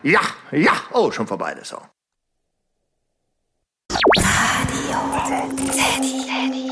Ja, ja. Oh, schon vorbei, der Song. Radio Teddy.